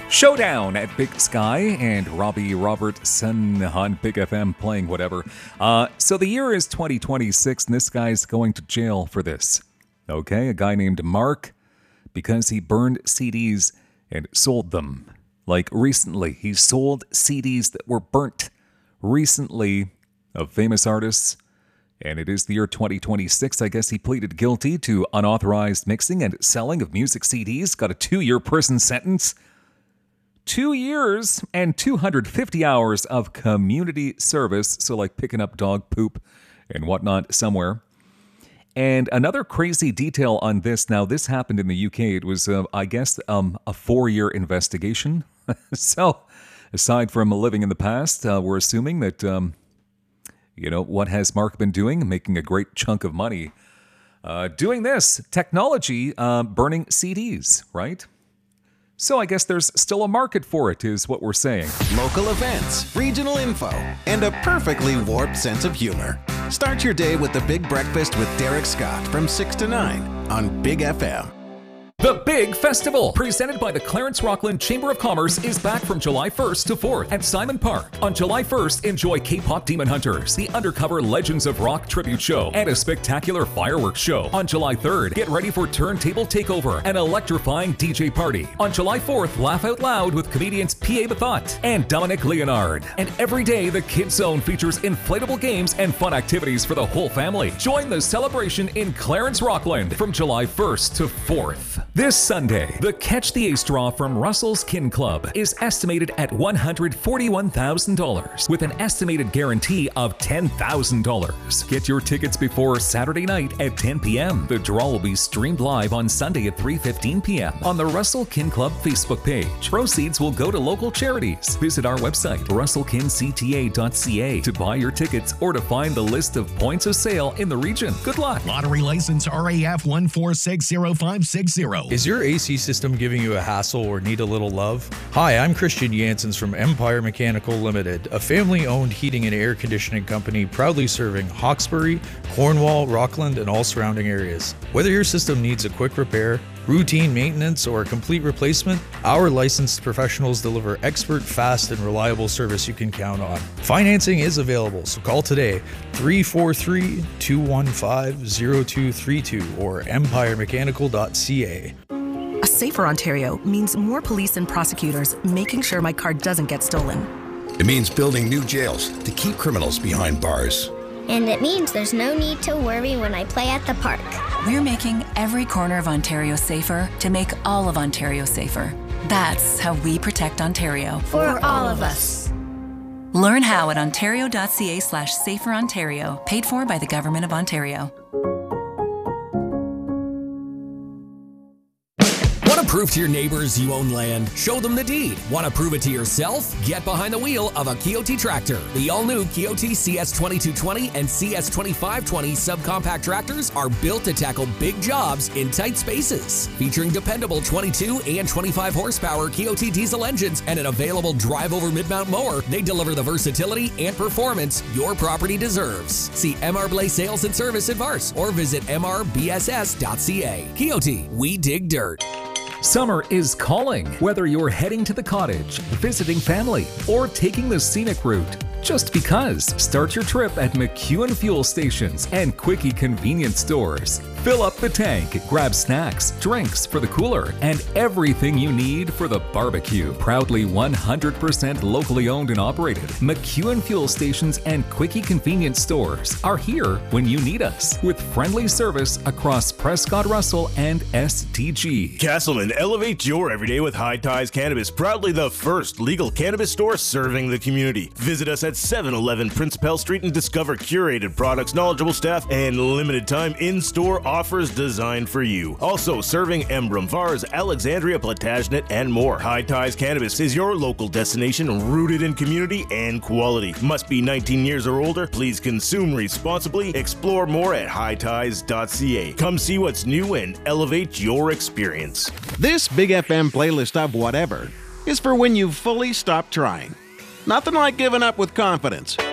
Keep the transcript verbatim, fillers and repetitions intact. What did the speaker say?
Showdown at Big Sky and Robbie Robertson on Big F M playing whatever. Uh, so the year is twenty twenty-six, and this guy's going to jail for this. Okay, a guy named Mark, because he burned C Ds and sold them. Like recently, he sold C Ds that were burnt recently of famous artists. And it is the year twenty twenty-six. I guess he pleaded guilty to unauthorized mixing and selling of music C Ds. Got a two-year prison sentence. Two years and two hundred fifty hours of community service. So like picking up dog poop and whatnot somewhere. And another crazy detail on this. Now, this happened in the U K. It was, uh, I guess, um, a four-year investigation. So aside from living in the past, uh, we're assuming that, um, you know, what has Mark been doing? Making a great chunk of money. Uh, doing this. Technology, uh, burning C Ds, right? So I guess there's still a market for it, is what we're saying. Local events, regional info, and a perfectly warped sense of humor. Start your day with the Big Breakfast with Derek Scott from six to nine on Big F M. The Big Festival, presented by the Clarence Rockland Chamber of Commerce, is back from July first to fourth at Simon Park. On July first, enjoy K-pop Demon Hunters, the Undercover Legends of Rock tribute show, and a spectacular fireworks show. On July third, get ready for Turntable Takeover, an electrifying D J party. On July fourth, laugh out loud with comedians P A Bethot and Dominic Leonard. And every day, the Kids Zone features inflatable games and fun activities for the whole family. Join the celebration in Clarence Rockland from July first to fourth. This Sunday, the Catch the Ace draw from Russell's Kin Club is estimated at one hundred forty-one thousand dollars with an estimated guarantee of ten thousand dollars. Get your tickets before Saturday night at ten p.m. The draw will be streamed live on Sunday at three fifteen p.m. on the Russell Kin Club Facebook page. Proceeds will go to local charities. Visit our website, russell kin c t a dot c a, to buy your tickets or to find the list of points of sale in the region. Good luck. Lottery license R A F one four six zero five six zero. Is your A C system giving you a hassle or need a little love? Hi, I'm Christian Janssens from Empire Mechanical Limited, a family-owned heating and air conditioning company proudly serving Hawkesbury, Cornwall, Rockland, and all surrounding areas. Whether your system needs a quick repair, routine maintenance, or a complete replacement, our licensed professionals deliver expert, fast, and reliable service you can count on. Financing is available, so call today, three four three, two one five, zero two three two or empire mechanical dot c a. A safer Ontario means more police and prosecutors making sure my car doesn't get stolen. It means building new jails to keep criminals behind bars. And it means there's no need to worry when I play at the park. We're making every corner of Ontario safer to make all of Ontario safer. That's how we protect Ontario. For, For all of us. Learn how at ontario.ca slash safer Ontario. Paid for by the Government of Ontario. Want to prove to your neighbors you own land? Show them the deed. Want to prove it to yourself? Get behind the wheel of a Kioti tractor. The all-new Kioti C S twenty-two twenty and C S twenty-five twenty subcompact tractors are built to tackle big jobs in tight spaces. Featuring dependable twenty-two and twenty-five horsepower Kioti diesel engines and an available drive-over mid-mount mower, they deliver the versatility and performance your property deserves. See M R Blay Sales and Service in Vars or visit m r b s s dot c a. Kioti, we dig dirt. Summer is calling. Whether you're heading to the cottage, visiting family, or taking the scenic route, just because. Start your trip at McEwen Fuel Stations and Quickie Convenience Stores. Fill up the tank, grab snacks, drinks for the cooler, and everything you need for the barbecue. Proudly one hundred percent locally owned and operated, McEwen Fuel Stations and Quickie Convenience Stores are here when you need us, with friendly service across Prescott Russell and S D G. Castleman, elevate your everyday with High Ties Cannabis, proudly the first legal cannabis store serving the community. Visit us at seven eleven Prince Pell Street and discover curated products, knowledgeable staff, and limited time in-store offers designed for you. Also serving Emblem, Vars, Alexandria, Plantagenet, and more. High Ties Cannabis is your local destination rooted in community and quality. Must be nineteen years or older. Please consume responsibly. Explore more at high ties dot c a. Come see what's new and elevate your experience. This Big F M playlist of whatever is for when you've fully stopped trying. Nothing like giving up with confidence.